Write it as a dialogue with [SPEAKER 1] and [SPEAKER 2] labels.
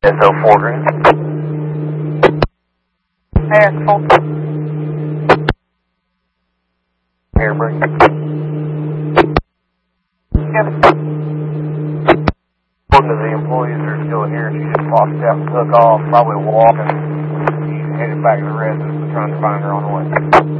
[SPEAKER 1] SO4 Green.
[SPEAKER 2] Hey, it's full.
[SPEAKER 1] Air brake.
[SPEAKER 2] Yep.
[SPEAKER 1] One of the employees are still here. She just walked out and took off, probably walking. She's headed back to the residence. We're trying to find her on the way.